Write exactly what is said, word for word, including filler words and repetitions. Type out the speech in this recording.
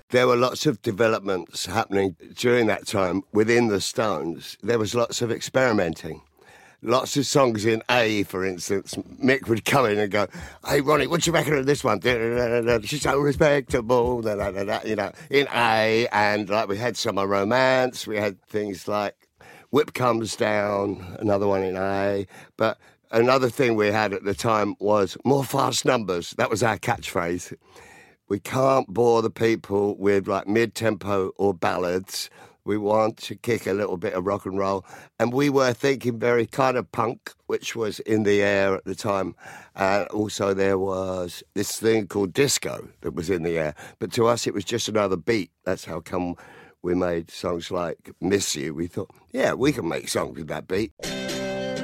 There were lots of developments happening during that time within the Stones. There was lots of experimenting. Lots of songs in A, for instance, Mick would come in and go, "Hey, Ronnie, what you reckon of this one? She's so respectable," you know, in A. And like we had Summer Romance, we had things like Whip Comes Down, another one in A. But another thing we had at the time was more fast numbers. That was our catchphrase. We can't bore the people with like mid-tempo or ballads. We want to kick a little bit of rock and roll. And we were thinking very kind of punk, which was in the air at the time. And also there was this thing called disco that was in the air. But to us, it was just another beat. That's how come we made songs like Miss You. We thought, yeah, we can make songs with that beat.